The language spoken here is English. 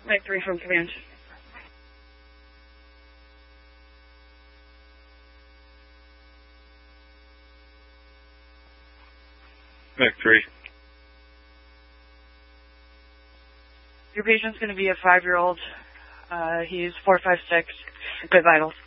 Mike 3 from command. Mike 3. Your patient's going to be a 5-year-old. He's 456. Good vitals.